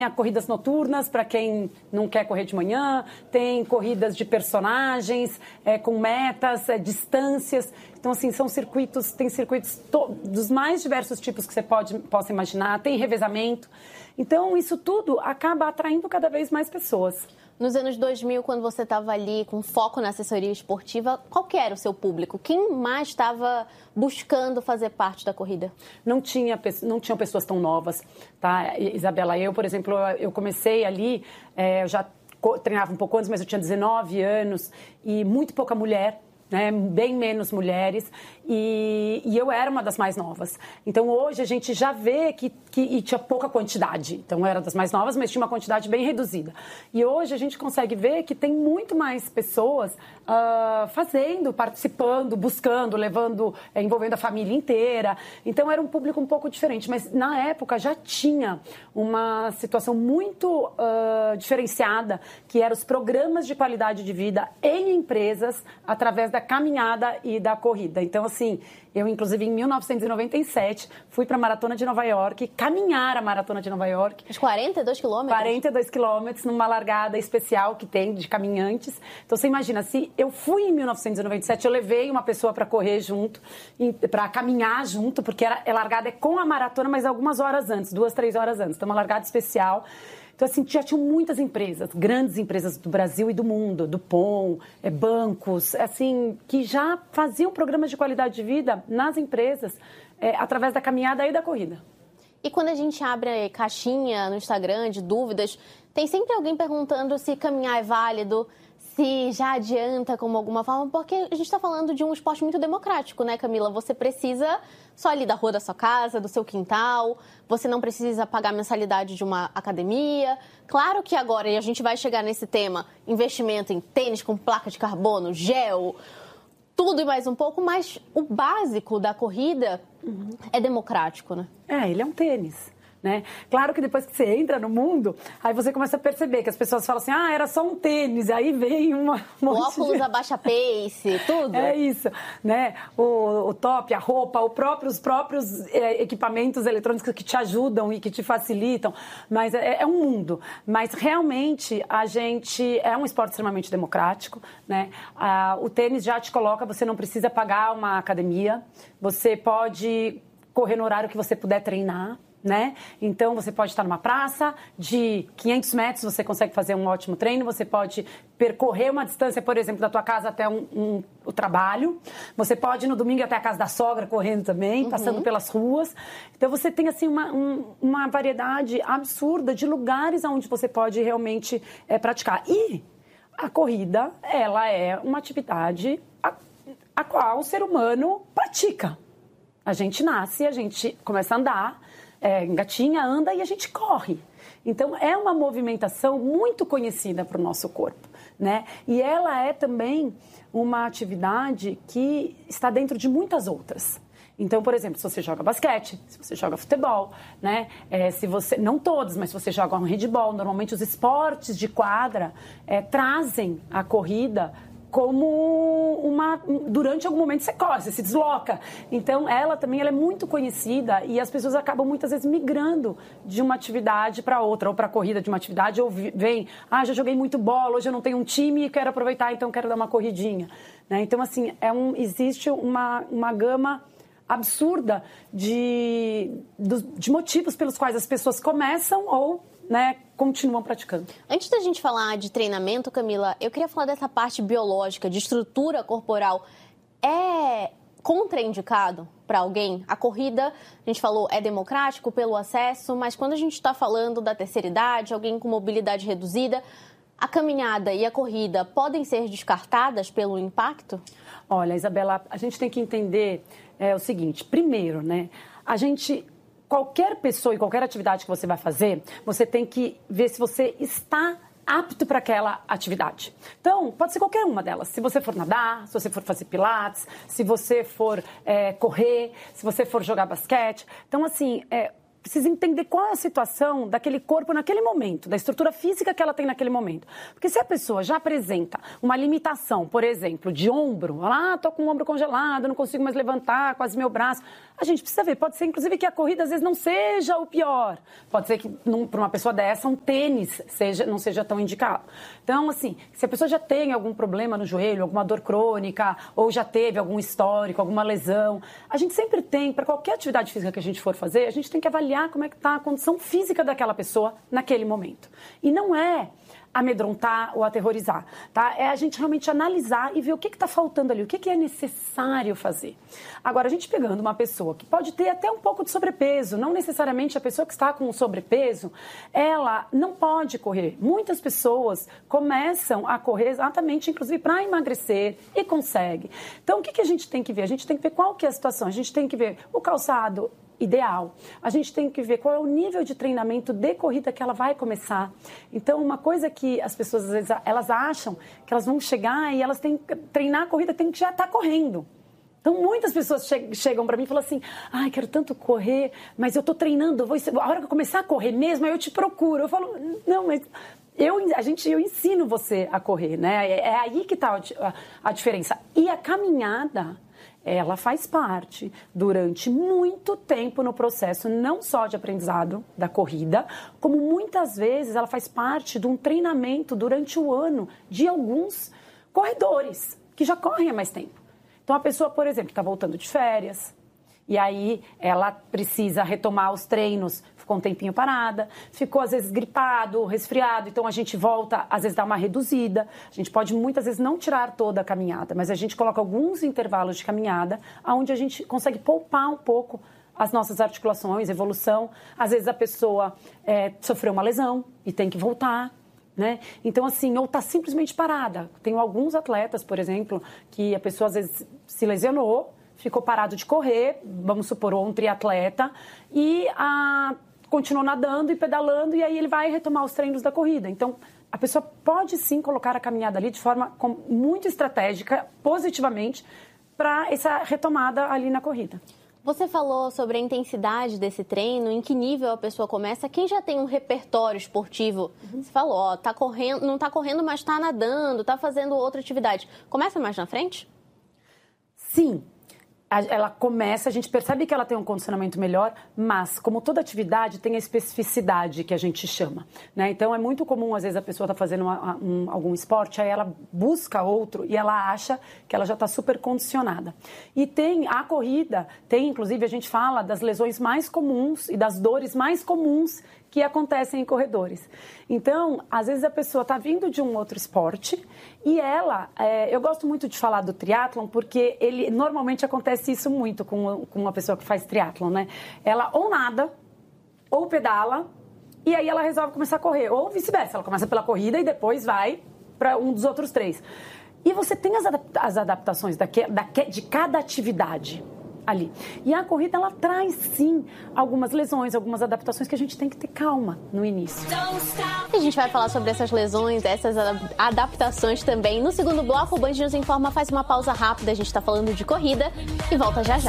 corridas noturnas para quem não quer correr de manhã, tem corridas de personagens, com metas, distâncias. Então, assim, tem circuitos dos mais diversos tipos que você possa imaginar, tem revezamento. Então, isso tudo acaba atraindo cada vez mais pessoas. Nos anos 2000, quando você estava ali com foco na assessoria esportiva, qual que era o seu público? Quem mais estava buscando fazer parte da corrida? Não tinham pessoas tão novas, tá, Isabela? Eu, por exemplo, eu comecei ali, eu já treinava um pouco antes, mas eu tinha 19 anos e muito pouca mulher. Né, bem menos mulheres, e eu era uma das mais novas. Então, hoje, a gente já vê que tinha pouca quantidade. Então, eu era das mais novas, mas tinha uma quantidade bem reduzida. E hoje, a gente consegue ver que tem muito mais pessoas fazendo, participando, buscando, envolvendo a família inteira. Então, era um público um pouco diferente. Mas, na época, já tinha uma situação muito diferenciada, que eram os programas de qualidade de vida em empresas, através da caminhada e da corrida. Então, assim, eu, inclusive, em 1997, fui para a Maratona de Nova York, caminhar a Maratona de Nova York. Os 42 quilômetros? 42 quilômetros, numa largada especial que tem de caminhantes. Então, você imagina, se eu fui em 1997, eu levei uma pessoa para correr junto, para caminhar junto, porque a largada com a maratona, mas algumas horas antes, 2, 3 horas antes. Então, uma largada especial. Então, assim, já tinham muitas empresas, grandes empresas do Brasil e do mundo, do POM, bancos, assim, que já faziam programas de qualidade de vida nas empresas, através da caminhada e da corrida. E quando a gente abre caixinha no Instagram de dúvidas, tem sempre alguém perguntando se caminhar é válido, se já adianta como alguma forma, porque a gente está falando de um esporte muito democrático, né, Camila? Você precisa só ali da rua da sua casa, do seu quintal, você não precisa pagar mensalidade de uma academia. Claro que agora, e a gente vai chegar nesse tema, investimento em tênis com placa de carbono, gel, tudo e mais um pouco, mas o básico da corrida é democrático, né? Ele é um tênis. Né? Claro que depois que você entra no mundo, aí você começa a perceber que as pessoas falam assim, era só um tênis, aí vem o óculos abaixa pace, tudo. É isso, né? O top, a roupa, os próprios equipamentos eletrônicos que te ajudam e que te facilitam, mas é um mundo. Mas realmente a gente é um esporte extremamente democrático, né? O tênis já te coloca, você não precisa pagar uma academia, você pode correr no horário que você puder treinar. Né? Então, você pode estar numa praça de 500 metros, você consegue fazer um ótimo treino, você pode percorrer uma distância, por exemplo, da tua casa até o trabalho, você pode ir no domingo até a casa da sogra correndo também, passando pelas ruas. Então, você tem assim uma variedade absurda de lugares onde você pode realmente praticar. E a corrida, ela é uma atividade a qual o ser humano pratica. A gente nasce, a gente começa a andar, engatinha, anda e a gente corre. Então, é uma movimentação muito conhecida para o nosso corpo, né? E ela é também uma atividade que está dentro de muitas outras. Então, por exemplo, se você joga basquete, se você joga futebol, né? Se você, não todos, mas se você joga um handebol, normalmente os esportes de quadra trazem a corrida como durante algum momento você corre, você se desloca. Então, ela é muito conhecida e as pessoas acabam muitas vezes migrando de uma atividade para outra, ou para a corrida de uma atividade, ou vem, já joguei muito bola, hoje eu não tenho um time e quero aproveitar, então quero dar uma corridinha. Né? Então, assim, existe uma gama absurda de motivos pelos quais as pessoas começam ou continuam praticando. Antes da gente falar de treinamento, Camila, eu queria falar dessa parte biológica, de estrutura corporal. É contraindicado para alguém? A corrida, a gente falou, é democrático pelo acesso, mas quando a gente está falando da terceira idade, alguém com mobilidade reduzida, a caminhada e a corrida podem ser descartadas pelo impacto? Olha, Isabela, a gente tem que entender o seguinte. Primeiro, né, qualquer pessoa e qualquer atividade que você vai fazer, você tem que ver se você está apto para aquela atividade. Então, pode ser qualquer uma delas. Se você for nadar, se você for fazer pilates, se você for correr, se você for jogar basquete. Então, assim, precisa entender qual é a situação daquele corpo naquele momento, da estrutura física que ela tem naquele momento. Porque se a pessoa já apresenta uma limitação, por exemplo, de ombro, tô com o ombro congelado, não consigo mais levantar quase meu braço, a gente precisa ver. Pode ser, inclusive, que a corrida às vezes não seja o pior. Pode ser que, para uma pessoa dessa, um tênis não seja tão indicado. Então, assim, se a pessoa já tem algum problema no joelho, alguma dor crônica, ou já teve algum histórico, alguma lesão, a gente sempre tem, para qualquer atividade física que a gente for fazer, a gente tem que avaliar como é que está a condição física daquela pessoa naquele momento. E não é amedrontar ou aterrorizar, tá? É a gente realmente analisar e ver o que está faltando ali, o que é necessário fazer. Agora, a gente pegando uma pessoa que pode ter até um pouco de sobrepeso, não necessariamente a pessoa que está com sobrepeso, ela não pode correr. Muitas pessoas começam a correr exatamente, inclusive, para emagrecer e conseguem. Então, o que a gente tem que ver? A gente tem que ver qual que é a situação, a gente tem que ver o calçado ideal. A gente tem que ver qual é o nível de treinamento de corrida que ela vai começar. Então, uma coisa que as pessoas, às vezes, elas acham que elas vão chegar e elas têm que treinar a corrida, tem que já estar correndo. Então, muitas pessoas chegam para mim e falam assim, ai, quero tanto correr, mas eu estou treinando, a hora que eu começar a correr mesmo, aí eu te procuro. Eu falo, não, mas eu ensino você a correr, né? É aí que está a diferença. E a caminhada, ela faz parte durante muito tempo no processo, não só de aprendizado da corrida, como muitas vezes ela faz parte de um treinamento durante o ano de alguns corredores que já correm há mais tempo. Então, a pessoa, por exemplo, está voltando de férias, e aí ela precisa retomar os treinos, ficou um tempinho parada, ficou às vezes gripado, resfriado, então a gente volta, às vezes dá uma reduzida, a gente pode muitas vezes não tirar toda a caminhada, mas a gente coloca alguns intervalos de caminhada, onde a gente consegue poupar um pouco as nossas articulações, evolução. Às vezes a pessoa sofreu uma lesão e tem que voltar, né? Então, assim, ou está simplesmente parada. Tenho alguns atletas, por exemplo, que a pessoa às vezes se lesionou, ficou parado de correr, vamos supor, um triatleta, e continuou nadando e pedalando, e aí ele vai retomar os treinos da corrida. Então, a pessoa pode sim colocar a caminhada ali de forma muito estratégica, positivamente, para essa retomada ali na corrida. Você falou sobre a intensidade desse treino, em que nível a pessoa começa. Quem já tem um repertório esportivo, você falou, tá correndo, não está correndo, mas está nadando, está fazendo outra atividade. Começa mais na frente? Sim. Ela começa, a gente percebe que ela tem um condicionamento melhor, mas, como toda atividade, tem a especificidade que a gente chama, né? Então, é muito comum, às vezes, a pessoa está fazendo algum esporte, aí ela busca outro e ela acha que ela já está super condicionada. E a corrida, inclusive, a gente fala das lesões mais comuns e das dores mais comuns que acontecem em corredores. Então, às vezes a pessoa está vindo de um outro esporte e eu gosto muito de falar do triatlon porque normalmente acontece isso muito com uma pessoa que faz triatlon, né? Ela ou nada, ou pedala, e aí ela resolve começar a correr. Ou vice-versa, ela começa pela corrida e depois vai para um dos outros 3. E você tem as adaptações de cada atividade ali. E a corrida, ela traz, sim, algumas lesões, algumas adaptações que a gente tem que ter calma no início. A gente vai falar sobre essas lesões, essas adaptações também. No segundo bloco, o Band News Informa faz uma pausa rápida, a gente está falando de corrida e volta já já.